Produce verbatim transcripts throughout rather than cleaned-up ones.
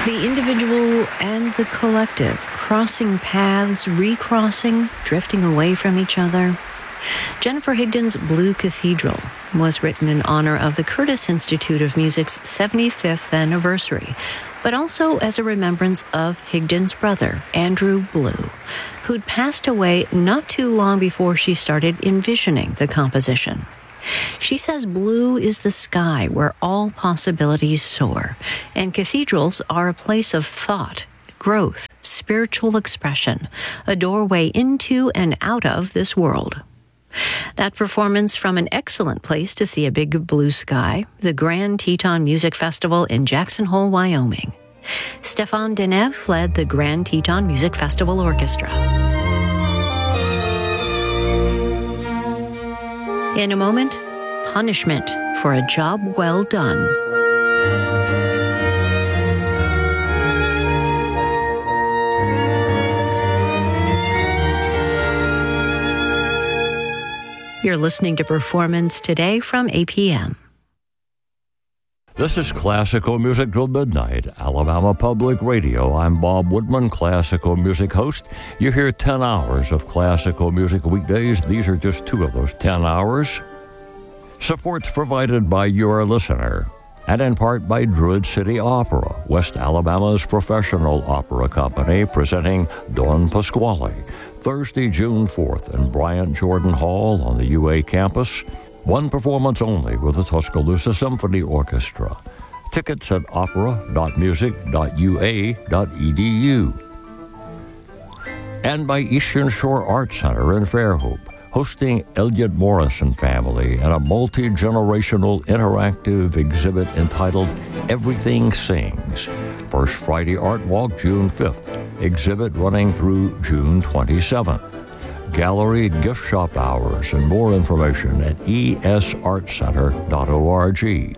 The individual and the collective, crossing paths, recrossing, drifting away from each other. Jennifer Higdon's Blue Cathedral was written in honor of the Curtis Institute of Music's seventy-fifth anniversary, but also as a remembrance of Higdon's brother, Andrew Blue, who'd passed away not too long before she started envisioning the composition. She says blue is the sky where all possibilities soar, and cathedrals are a place of thought, growth, spiritual expression, a doorway into and out of this world. That performance from an excellent place to see a big blue sky, the Grand Teton Music Festival in Jackson Hole, Wyoming. Stefan Denev led the Grand Teton Music Festival Orchestra. In a moment, punishment for a job well done. You're listening to Performance Today from A P M. This is Classical Music Till Midnight, Alabama Public Radio. I'm Bob Woodman, classical music host. You hear ten hours of classical music weekdays. These are just two of those ten hours. Support's provided by your listener, and in part by Druid City Opera, West Alabama's professional opera company, presenting Don Pasquale, Thursday, June fourth in Bryant Jordan Hall on the U A campus. One performance only with the Tuscaloosa Symphony Orchestra. Tickets at opera dot music dot u a dot e d u. And by Eastern Shore Art Center in Fairhope, hosting Elliot Morrison Family and a multi-generational interactive exhibit entitled Everything Sings. First Friday Art Walk, June fifth. Exhibit running through June twenty-seventh. Gallery, gift shop hours, and more information at e s art center dot org.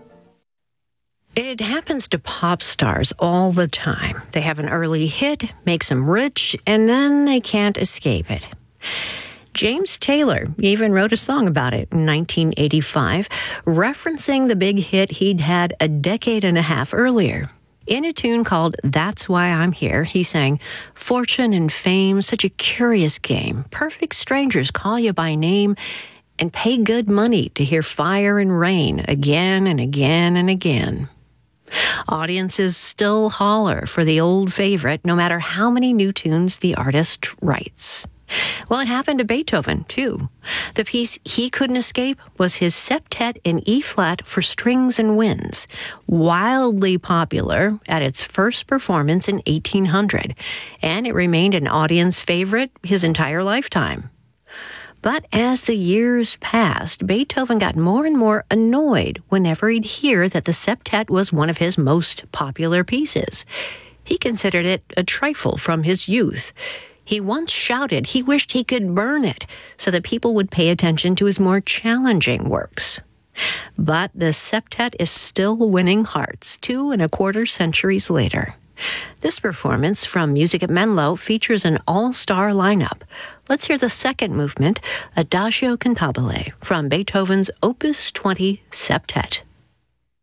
It happens to pop stars all the time. They have an early hit, makes them rich, and then they can't escape it. James Taylor even wrote a song about it in nineteen eighty-five, referencing the big hit he'd had a decade and a half earlier. In a tune called That's Why I'm Here, he sang, "Fortune and fame, such a curious game. Perfect strangers call you by name and pay good money to hear fire and rain again and again and again." Audiences still holler for the old favorite, no matter how many new tunes the artist writes. Well, it happened to Beethoven, too. The piece he couldn't escape was his septet in E-flat for strings and winds, wildly popular at its first performance in eighteen hundred, and it remained an audience favorite his entire lifetime. But as the years passed, Beethoven got more and more annoyed whenever he'd hear that the septet was one of his most popular pieces. He considered it a trifle from his youth. He once shouted he wished he could burn it so that people would pay attention to his more challenging works. But the septet is still winning hearts two and a quarter centuries later. This performance from Music at Menlo features an all-star lineup. Let's hear the second movement, Adagio Cantabile, from Beethoven's Opus twenty Septet.